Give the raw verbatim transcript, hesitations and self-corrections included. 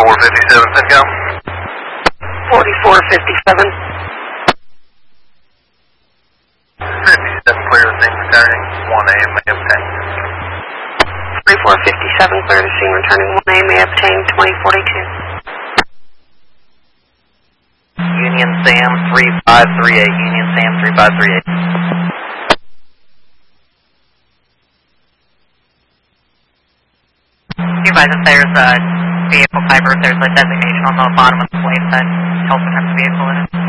forty-four fifty-seven, FinCom. forty-four fifty-seven. fifty-seven, clear the scene returning, one A may obtain. forty-four fifty-seven, clear the scene returning, one A may obtain twenty forty-two. Union Sam three five three eight, Union Sam three five three eight. Supervisor, if there's a vehicle type or if there's a designation on the bottom of the plate that tells what type of vehicle it is.